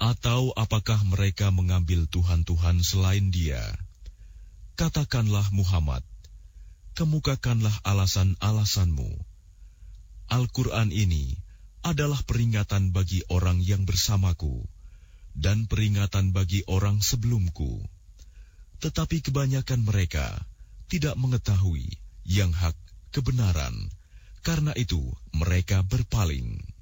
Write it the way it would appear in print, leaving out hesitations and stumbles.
Atau apakah mereka mengambil Tuhan-Tuhan selain Dia? Katakanlah Muhammad, kemukakanlah alasan-alasanmu. Al-Quran ini adalah peringatan bagi orang yang bersamaku dan peringatan bagi orang sebelumku. Tetapi kebanyakan mereka tidak mengetahui yang hak kebenaran, karena itu mereka berpaling.